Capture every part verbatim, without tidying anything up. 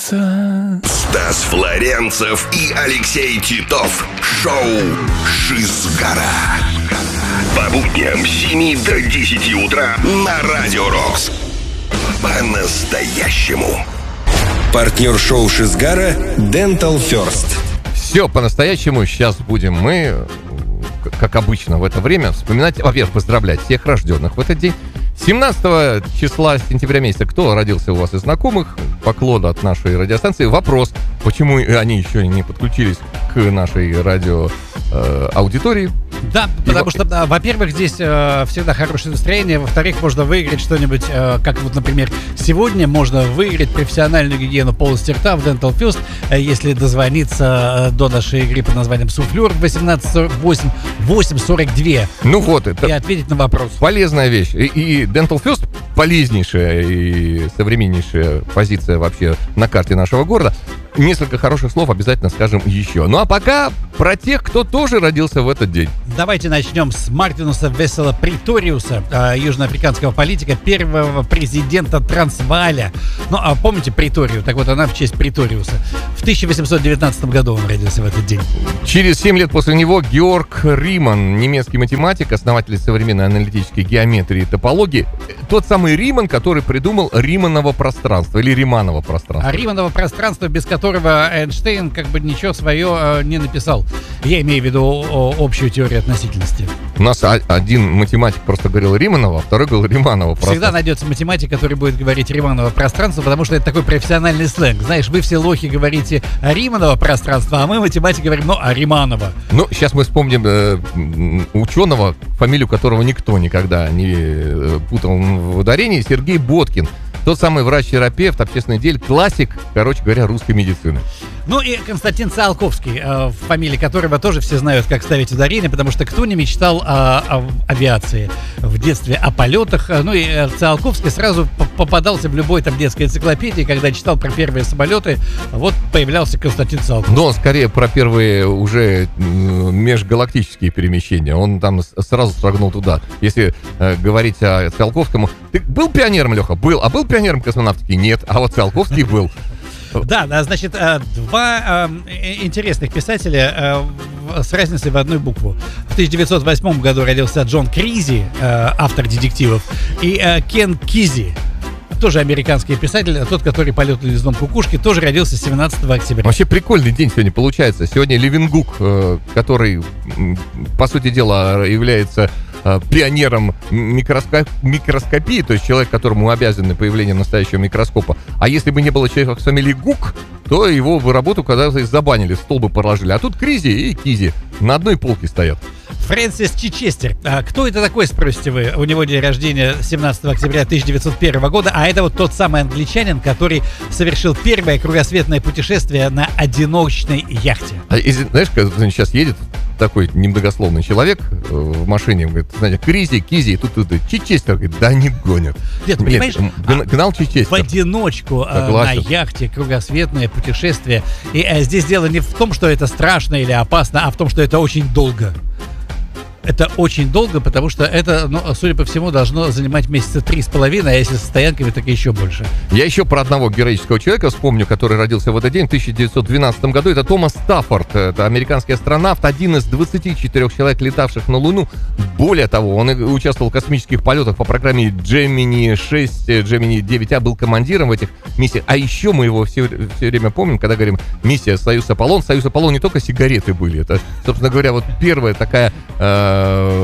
сердца. Стас Флоренцев и Алексей Титов. Шоу «Шизгара». По будням с семи до десяти утра на Радио Рокс. По-настоящему. Партнер шоу «Шизгара» Dental First. Все по-настоящему. Сейчас будем мы, как обычно в это время, вспоминать, во-первых, поздравлять всех рожденных в этот день. семнадцатого числа сентября месяца, кто родился у вас из знакомых, поклон от нашей радиостанции. Вопрос, почему они еще не подключились к нашей радио э, аудитории. Да, потому во... что, да, во-первых, здесь э, всегда хорошее настроение, во-вторых, можно выиграть что-нибудь, э, как вот, например, сегодня можно выиграть профессиональную гигиену полости рта в Dental First, э, если дозвониться э, до нашей игры под названием «Суфлер» восемнадцать сорок восемь восемь сорок два. Ну вот, это и ответить на вопрос. Полезная вещь. И, и Dental First полезнейшая и современнейшая позиция вообще на карте нашего города. Несколько хороших слов обязательно скажем еще. Ну а пока про тех, кто тоже родился в этот день. Давайте начнем с Мартинуса Весела Преториуса, э, южноафриканского политика, первого президента Трансвааля. Ну, а помните Преторию? Так вот, она в честь Преториуса. В тысяча восемьсот девятнадцатом году он родился в этот день. Через семь лет после него Георг Риман, немецкий математик, основатель современной аналитической геометрии и топологии. Тот самый Риман, который придумал Риманово пространство или Риманово пространство. А Риманово пространство, без которого Эйнштейн как бы ничего свое э, не написал. Я имею в виду о, общую теорию относительности. У нас один математик просто говорил Риманово, а второй говорил Риманово пространство. Всегда найдется математик, который будет говорить Риманово пространство, потому что это такой профессиональный сленг. Знаешь, вы все лохи говорите Риманово пространство, а мы, математики, говорим, ну, а Риманово. Ну, сейчас мы вспомним э, ученого, фамилию которого никто никогда не э, путал в ударении, Сергей Боткин. Тот самый врач-терапевт, общественный деятель, классик, короче говоря, русской медицины. Ну и Константин Циолковский, э, фамилия которого тоже все знают, как ставить ударение, потому что кто не мечтал о, о авиации в детстве, о полетах. Ну и э, Циолковский сразу попадался в любой там детской энциклопедии, когда читал про первые самолеты, вот появлялся Константин Циолковский. Но скорее про первые уже межгалактические перемещения. Он там сразу шагнул туда. Если э, говорить о Циолковском... Ты был пионером, Леха? Был. А был пионером космонавтики? Нет. А вот Циолковский был. Да, да, значит, два э, интересных писателя э, с разницей в одну букву. В тысяча девятьсот восьмом году родился Джон Кризи, э, автор детективов, и э, Кен Кизи, тоже американский писатель, тот, который «Полет гнездом кукушки», тоже родился семнадцатого октября. Вообще прикольный день сегодня получается. Сегодня Левенгук, э, который, по сути дела, является э, пионером микроскоп, микроскопии, то есть человек, которому обязаны появлением настоящего микроскопа. А если бы не было человека с фамилией Гук, то его в работу когда-то забанили, стол бы положили. А тут Кризи и Кизи на одной полке стоят. Фрэнсис Чичестер. А кто это такой, спросите вы? У него день рождения семнадцатого октября тысяча девятьсот первого года, а это вот тот самый англичанин, который совершил первое кругосветное путешествие на одиночной яхте. А если, знаешь, когда сейчас едет такой немногословный человек в машине, говорит, знаете, Кризи, Кизи, и тут, тут, тут Чичестер, говорит, да не гонят. Нет, понимаешь, Нет, гнал Чичестер. В одиночку на яхте кругосветное путешествие. И а, здесь дело не в том, что это страшно или опасно, а в том, что это очень долго. Это очень долго, потому что это, ну, судя по всему, должно занимать месяца три с половиной, а если со стоянками, так и еще больше. Я еще про одного героического человека вспомню, который родился в этот день, в тысяча девятьсот двенадцатом году. Это Томас Стаффорд, это американский астронавт, один из двадцати четырёх человек, летавших на Луну. Более того, он участвовал в космических полетах по программе Джемини шесть, Джемини девять А, был командиром в этих миссиях. А еще мы его все, все время помним, когда говорим миссия Союз-Аполлон. Союз-Аполлон не только сигареты были, это, собственно говоря, вот первая такая... Э,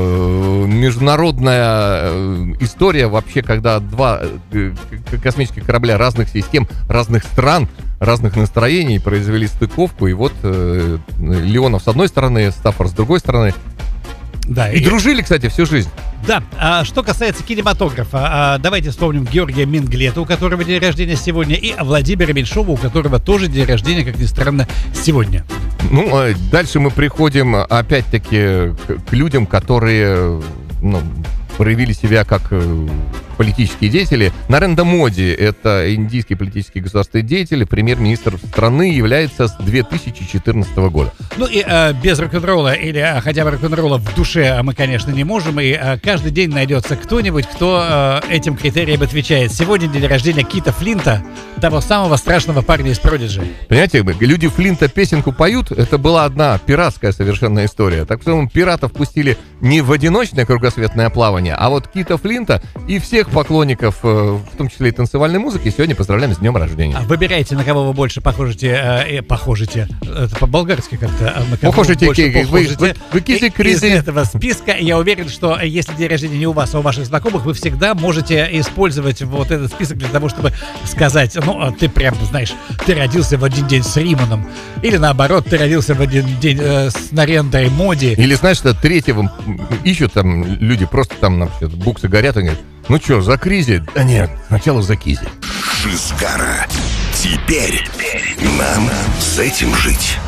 международная история вообще, когда два космических корабля разных систем, разных стран, разных настроений произвели стыковку, и вот э, Леонов с одной стороны, Стаффорд с другой стороны. Да, и, и дружили, кстати, всю жизнь. Да, а что касается кинематографа, а, давайте вспомним Георгия Минглета, у которого день рождения сегодня, и Владимира Меньшова, у которого тоже день рождения, как ни странно, сегодня. Ну, а дальше мы приходим, опять-таки, к, к людям, которые, ну, проявили себя как политические деятели. Нарендра Моди — это индийский политический государственный деятель, премьер-министр страны является с две тысячи четырнадцатого года. Ну и э, без рок-н-ролла или э, хотя бы рок-н-ролла в душе мы, конечно, не можем. И э, каждый день найдется кто-нибудь, кто э, этим критериям отвечает. Сегодня день рождения Кита Флинта, того самого страшного парня из Продиджи. Понимаете, люди Флинта песенку поют, это была одна пиратская совершенно история. Так что пиратов пустили не в одиночное кругосветное плавание, а вот Кита Флинта и всех поклонников, в том числе и танцевальной музыки, сегодня поздравляем с днем рождения. Выбирайте, на кого вы больше похожите, э, похожите, это по-болгарски как-то. На кого похожите, больше вы, похожите. Вы, вы, вы Из этого списка я уверен, что если день рождения не у вас, а у ваших знакомых, вы всегда можете использовать вот этот список для того, чтобы сказать, ну, ты прям, знаешь, ты родился в один день с Риманом, или наоборот, ты родился в один день э, с Нарендрой Моди. Или, знаешь, что третьего ищут там люди, просто там, например, буксы горят, и говорят, ну что, за Кризи? Да нет, сначала за Кизи. Шизгара. Теперь нам с этим жить.